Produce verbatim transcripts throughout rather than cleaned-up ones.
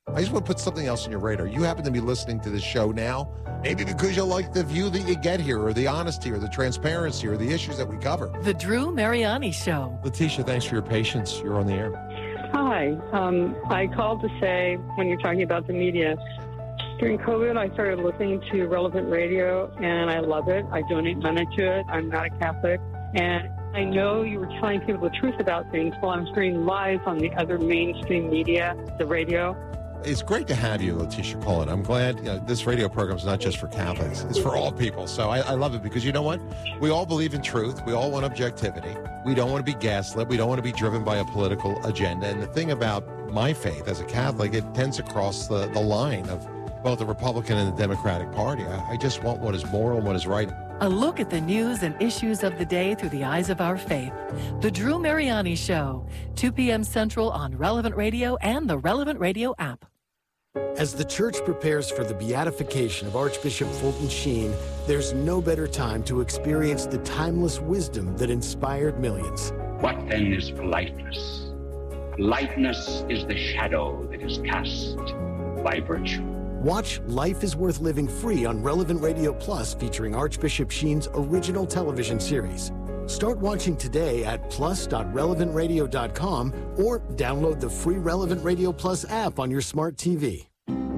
I just want to put something else on your radar. You happen to be listening to this show now, maybe because you like the view that you get here, or the honesty, or the transparency, or the issues that we cover. The Drew Mariani Show. Letitia, thanks for your patience. You're on the air. Hi. Um, I called to say, when you're talking about the media, during COVID, I started listening to Relevant Radio, and I love it. I donate money to it. I'm not a Catholic. And I know you were telling people the truth about things while I'm hearing lies on the other mainstream media, the radio. It's great to have you, Letitia, call it. I'm glad, you know, this radio program is not just for Catholics. It's for all people. So I, I love it because you know what? We all believe in truth. We all want objectivity. We don't want to be gaslit. We don't want to be driven by a political agenda. And the thing about my faith as a Catholic, it tends to cross the, the line of both the Republican and the Democratic Party. I, I just want what is moral and what is right. A look at the news and issues of the day through the eyes of our faith. The Drew Mariani Show, two p.m. Central on Relevant Radio and the Relevant Radio app. As the Church prepares for the beatification of Archbishop Fulton Sheen, there's no better time to experience the timeless wisdom that inspired millions. What then is politeness? Politeness is the shadow that is cast by virtue. Watch Life is Worth Living free on Relevant Radio Plus, featuring Archbishop Sheen's original television series. Start watching today at plus dot relevant radio dot com or download the free Relevant Radio Plus app on your smart T V.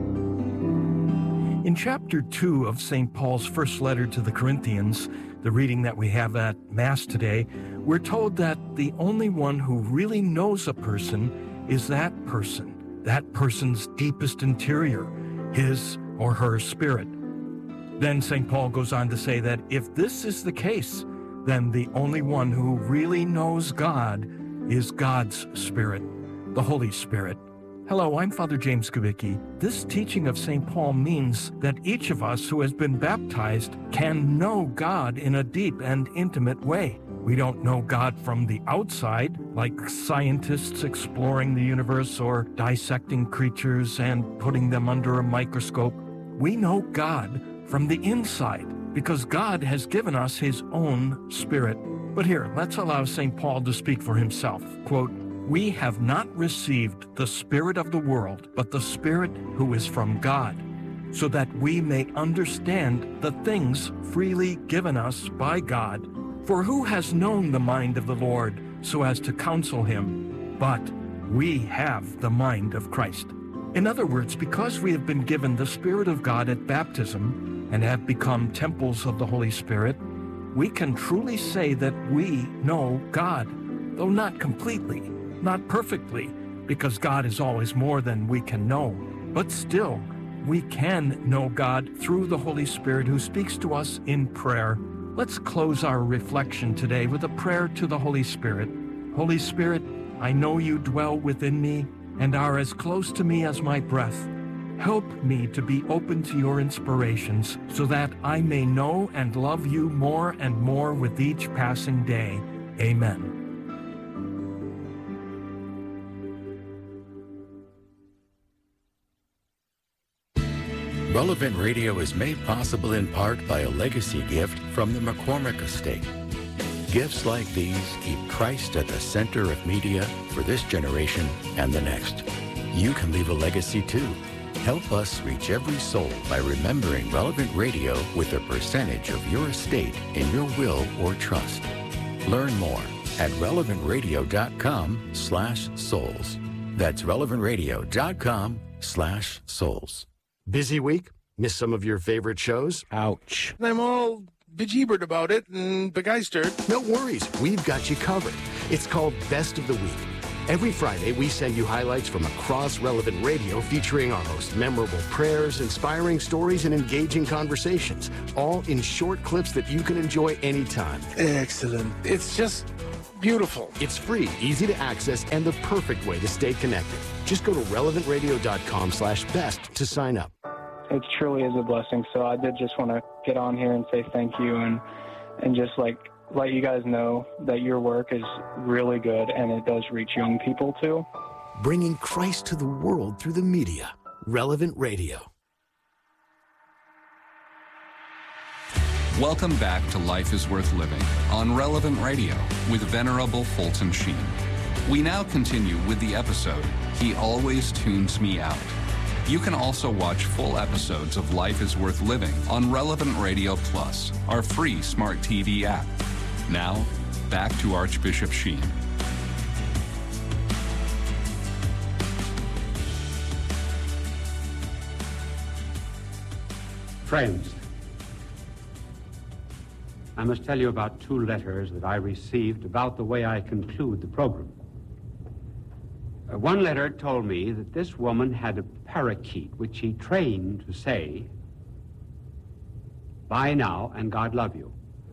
In chapter two of Saint Paul's first letter to the Corinthians, the reading that we have at Mass today, we're told that the only one who really knows a person is that person, that person's deepest interior, his or her spirit. Then Saint Paul goes on to say that if this is the case, then the only one who really knows God is God's Spirit, the Holy Spirit. Hello, I'm Father James Kubicki. This teaching of Saint Paul means that each of us who has been baptized can know God in a deep and intimate way. We don't know God from the outside, like scientists exploring the universe or dissecting creatures and putting them under a microscope. We know God from the inside, because God has given us his own Spirit. But here, let's allow Saint Paul to speak for himself. Quote, "We have not received the Spirit of the world, but the Spirit who is from God, so that we may understand the things freely given us by God. For who has known the mind of the Lord so as to counsel him? But we have the mind of Christ." In other words, because we have been given the Spirit of God at baptism, and have become temples of the Holy Spirit, we can truly say that we know God, though not completely, not perfectly, because God is always more than we can know. But still, we can know God through the Holy Spirit who speaks to us in prayer. Let's close our reflection today with a prayer to the Holy Spirit. Holy Spirit, I know you dwell within me and are as close to me as my breath. Help me to be open to your inspirations so that I may know and love you more and more with each passing day. Amen. Relevant Radio is made possible in part by a legacy gift from the McCormick Estate. Gifts like these keep Christ at the center of media for this generation and the next. You can leave a legacy too. Help us reach every soul by remembering Relevant Radio with a percentage of your estate in your will or trust. Learn more at relevant radio dot com slash souls. That's relevant radio dot com slash souls. Busy week? Miss some of your favorite shows? Ouch. I'm all bejeebered about it and begeistered. No worries. We've got you covered. It's called Best of the Week. Every Friday, we send you highlights from across Relevant Radio featuring our most memorable prayers, inspiring stories, and engaging conversations, all in short clips that you can enjoy anytime. Excellent. It's just beautiful. It's free, easy to access, and the perfect way to stay connected. Just go to relevant radio dot com slash best to sign up. It truly is a blessing. So I did just want to get on here and say thank you and and just like let you guys know that your work is really good and it does reach young people too. Bringing Christ to the world through the media. Relevant Radio. Welcome back to Life is Worth Living on Relevant Radio with Venerable Fulton Sheen. We now continue with the episode, He Always Tunes Me Out. You can also watch full episodes of Life is Worth Living on Relevant Radio Plus, our free smart T V app. Now, back to Archbishop Sheen. Friends, I must tell you about two letters that I received about the way I conclude the program. Uh, one letter told me that this woman had a parakeet which she trained to say, "Bye now and God love you."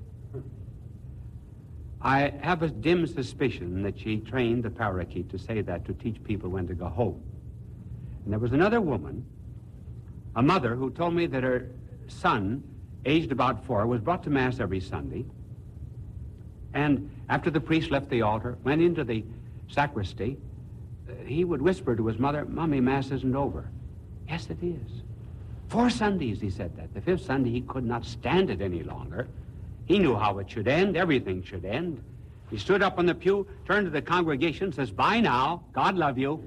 I have a dim suspicion that she trained the parakeet to say that to teach people when to go home. And there was another woman, a mother, who told me that her son, aged about four, was brought to Mass every Sunday, and after the priest left the altar, went into the sacristy, he would whisper to his mother, "Mommy, Mass isn't over." "Yes, it is." Four Sundays he said that. The fifth Sunday he could not stand it any longer. He knew how it should end. Everything should end. He stood up on the pew, turned to the congregation, says, "Bye now. God love you."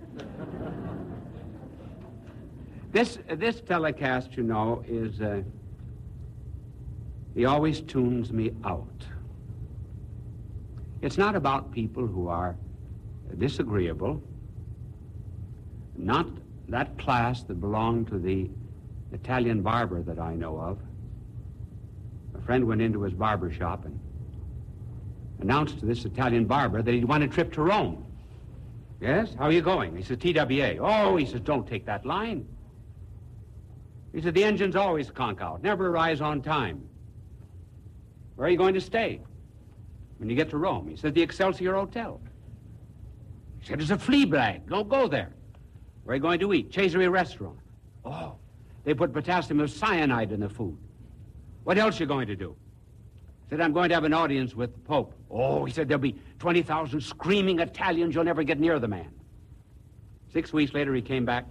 This, this telecast, you know, is, uh, he always tunes me out. It's not about people who are disagreeable, not that class that belonged to the Italian barber that I know of. A friend went into his barber shop and announced to this Italian barber that he'd won a trip to Rome. "Yes? How are you going?" He says, "T W A. "Oh," he says, "don't take that line." He said, "The engines always conk out, never arrives on time." "Where are you going to stay when you get to Rome?" He said, "The Excelsior Hotel." He said, "It's a flea bag. Don't go there." "Where are you going to eat?" "Cesare Restaurant." "Oh, they put potassium cyanide in the food." "What else are you going to do?" He said, "I'm going to have an audience with the Pope." "Oh," he said, "there'll be twenty thousand screaming Italians. You'll never get near the man." Six weeks later, he came back.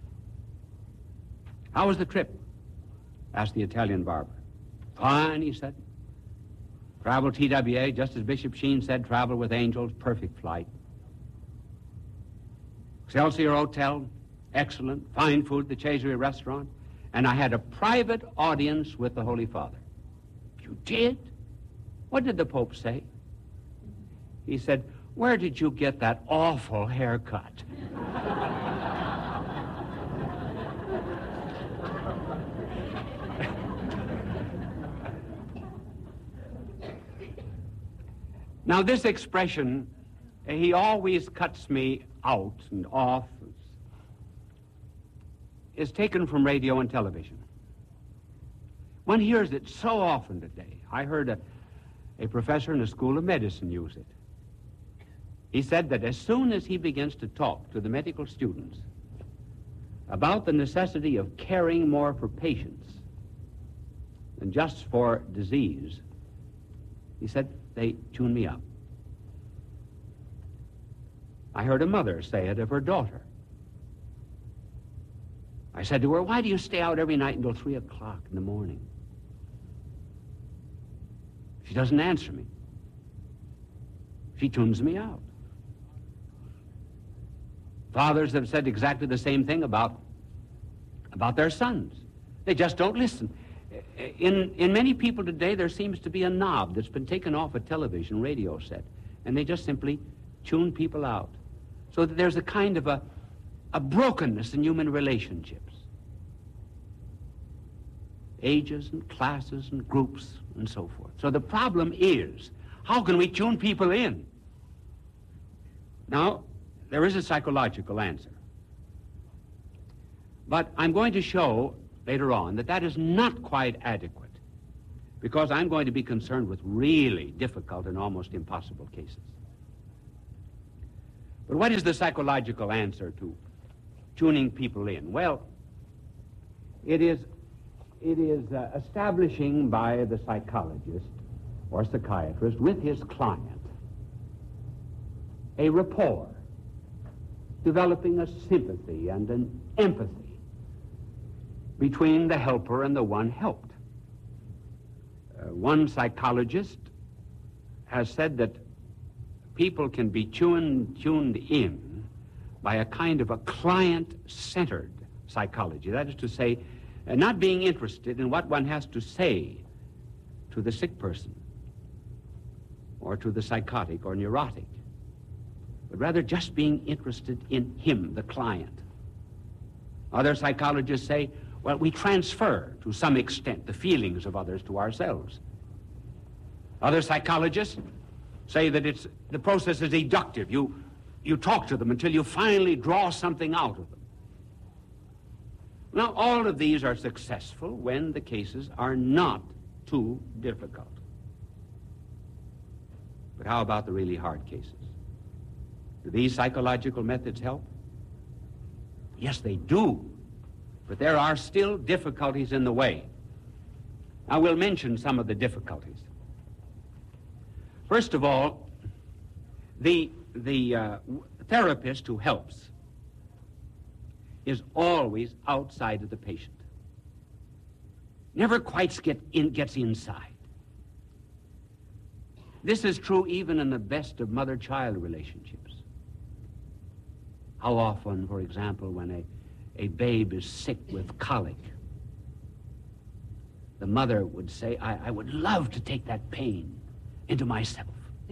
"How was the trip?" asked the Italian barber. "Fine," he said. "Travel T W A, just as Bishop Sheen said, travel with angels, perfect flight. Excelsior Hotel, excellent, fine food, the Cesare Restaurant, and I had a private audience with the Holy Father." "You did? What did the Pope say?" He said, "Where did you get that awful haircut?" Now, this expression, "he always cuts me out and off," is taken from radio and television. One hears it so often today. I heard a, a professor in a school of medicine use it. He said that as soon as he begins to talk to the medical students about the necessity of caring more for patients than just for disease, he said, they tune me up. I heard a mother say it of her daughter. I said to her, "Why do you stay out every night until three o'clock in the morning?" She doesn't answer me. She tunes me out. Fathers have said exactly the same thing about, about their sons. They just don't listen. In, in many people today, there seems to be a knob that's been taken off a television radio set, and they just simply tune people out. So that there's a kind of a, a brokenness in human relationships. Ages and classes and groups and so forth. So the problem is, how can we tune people in? Now, there is a psychological answer. But I'm going to show later on that that is not quite adequate, because I'm going to be concerned with really difficult and almost impossible cases. But what is the psychological answer to tuning people in? Well, it is, it is uh, establishing by the psychologist or psychiatrist with his client a rapport, developing a sympathy and an empathy between the helper and the one helped. Uh, one psychologist has said that people can be tuned, tuned in by a kind of a client-centered psychology. That is to say, uh, not being interested in what one has to say to the sick person or to the psychotic or neurotic, but rather just being interested in him, the client. Other psychologists say, well, we transfer to some extent the feelings of others to ourselves. Other psychologists say that it's, the process is deductive. You, you talk to them until you finally draw something out of them. Now, all of these are successful when the cases are not too difficult. But how about the really hard cases? Do these psychological methods help? Yes, they do. But there are still difficulties in the way. I will mention some of the difficulties. First of all, the, the uh, therapist who helps is always outside of the patient. Never quite get in, gets inside. This is true even in the best of mother-child relationships. How often, for example, when a, a babe is sick with colic, the mother would say, I, I would love to take that pain into myself.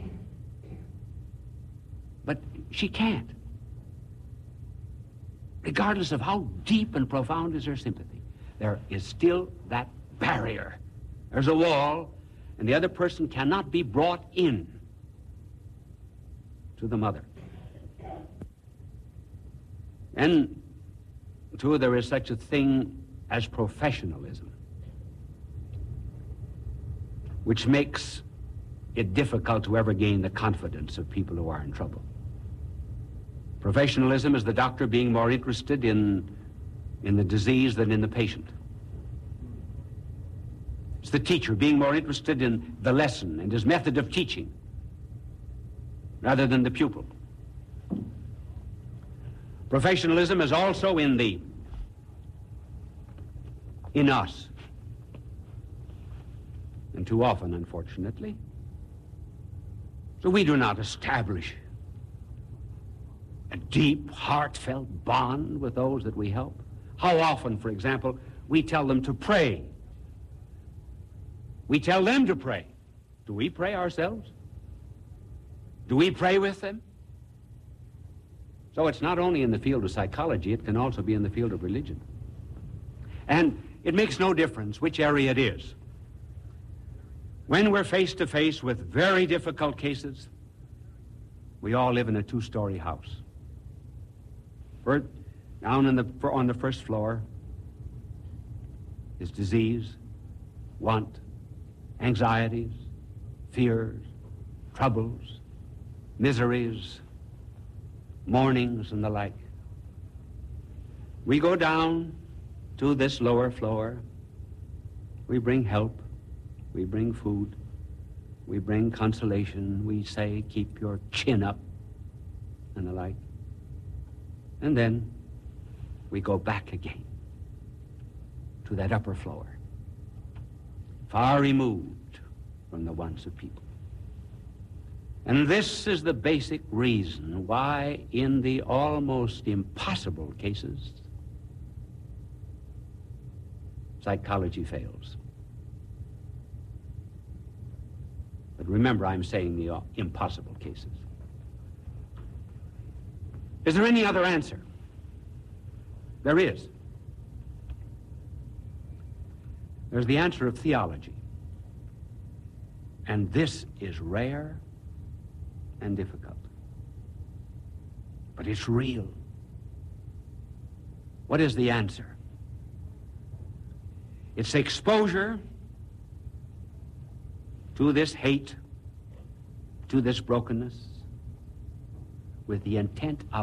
But she can't. Regardless of how deep and profound is her sympathy, there is still that barrier. There's a wall, and the other person cannot be brought in to the mother. And, too, there is such a thing as professionalism, which makes it difficult to ever gain the confidence of people who are in trouble. Professionalism is the doctor being more interested in, in the disease than in the patient. It's the teacher being more interested in the lesson and his method of teaching rather than the pupil. Professionalism is also in the, in us. And too often, unfortunately, so we do not establish a deep, heartfelt bond with those that we help. How often, for example, we tell them to pray. We tell them to pray. Do we pray ourselves? Do we pray with them? So it's not only in the field of psychology, it can also be in the field of religion. And it makes no difference which area it is. When we're face to face with very difficult cases, we all live in a two-story house. First, down in the, on the first floor is disease, want, anxieties, fears, troubles, miseries, mournings, and the like. We go down to this lower floor. We bring help. We bring food. We bring consolation. We say, keep your chin up, and the like. And then we go back again to that upper floor, far removed from the wants of people. And this is the basic reason why in the almost impossible cases, psychology fails. But remember, I'm saying the uh, impossible cases. Is there any other answer? There is. There's the answer of theology. And this is rare and difficult. But it's real. What is the answer? It's exposure to this hate, to this brokenness, with the intent of